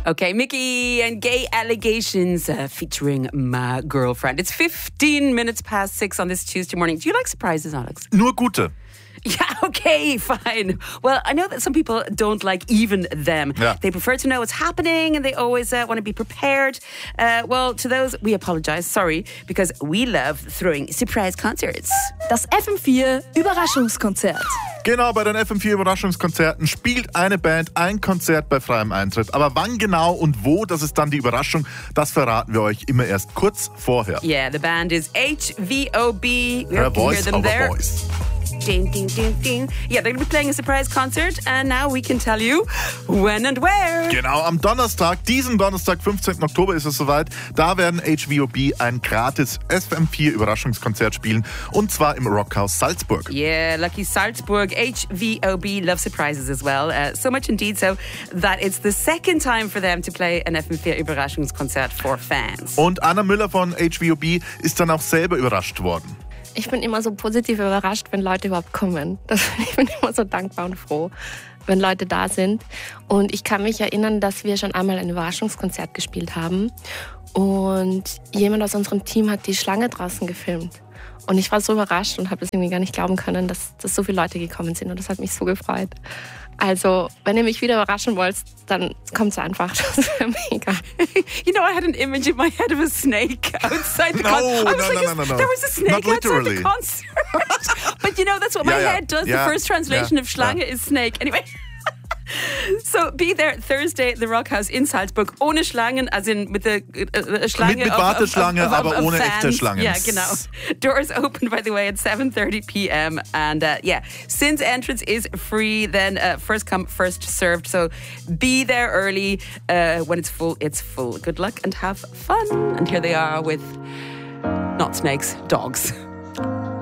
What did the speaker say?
Okay, Mickey and Gay Allegations featuring My Girlfriend. It's 15 minutes past 6 on this Tuesday morning. Do you like surprises, Alex? Nur gute. Yeah, okay, fine. Well, I know that some people don't like even them. Yeah. They prefer to know what's happening and they always want to be prepared. Well, to those, we apologize, sorry, because we love throwing surprise concerts. Das FM4 Überraschungskonzert. Genau, bei den FM4 Überraschungskonzerten spielt eine Band ein Konzert bei freiem Eintritt. Aber wann genau und wo, das ist dann die Überraschung. Das verraten wir euch immer erst kurz vorher. Yeah, the band is HVOB. A Voice them over there. Voice. Ding, ding, ding, ding. Yeah, they're going to be playing a surprise concert and now we can tell you when and where. Genau, am Donnerstag, diesen Donnerstag, 15. Oktober ist es soweit. Da werden HVOB ein gratis FM4 Überraschungskonzert spielen und zwar im Rockhaus Salzburg. Yeah, lucky Salzburg. HVOB love surprises as well. So much indeed so that it's the second time for them to play an FM4 Überraschungskonzert for fans. Und Anna Müller von HVOB ist dann auch selber überrascht worden. Ich bin immer so positiv überrascht, wenn Leute überhaupt kommen. Ich bin immer so dankbar und froh, wenn Leute da sind. Und ich kann mich erinnern, dass wir schon einmal ein Überraschungskonzert gespielt haben. Und jemand aus unserem Team hat die Schlange draußen gefilmt. Und ich war so überrascht und habe das irgendwie gar nicht glauben können, dass so viele Leute gekommen sind. Und das hat mich so gefreut. Also, wenn ihr mich wieder überraschen wollt, dann kommt so einfach. Das wäre mega. You know, I had an image in my head of a snake outside the concert. No. There was a snake Not outside literally. the concert. But you know, that's what my Yeah. head does. Yeah. The first translation Yeah. of Schlange is snake. Anyway. So be there Thursday at the Rockhaus in Salzburg. Ohne Schlangen, as in mit der Schlange. Mit Warteschlange, aber ohne fans. echte Schlangen. Ja, genau. Doors open, by the way, at 7:30 p.m. And since entrance is free, then first come, first served. So be there early. When it's full, it's full. Good luck and have fun. And here they are with not snakes, dogs.